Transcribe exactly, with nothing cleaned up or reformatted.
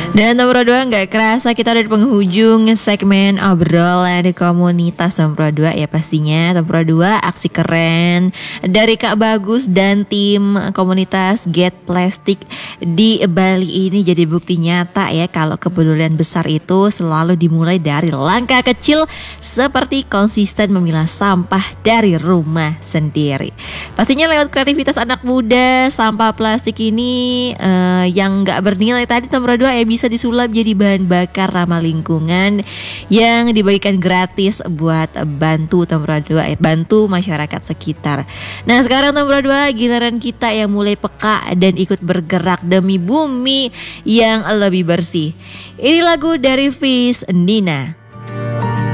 Dan nomor dua, gak kerasa kita udah di penghujung segmen obrolan di komunitas nomor dua ya pastinya. Nomor dua, aksi keren dari Kak Bagus dan tim komunitas Get Plastic di Bali ini jadi bukti nyata ya kalau kepedulian besar itu selalu dimulai dari langkah kecil seperti konsisten memilah sampah dari rumah sendiri. Pastinya lewat kreativitas anak muda, sampah plastik ini uh, yang gak bernilai tadi nomor dua ya bisa disulap jadi bahan bakar ramah lingkungan yang dibagikan gratis buat bantu nomor dua eh, bantu masyarakat sekitar. Nah sekarang nomor dua giliran kita yang mulai peka dan ikut bergerak demi bumi yang lebih bersih. Ini lagu dari Fis Nina.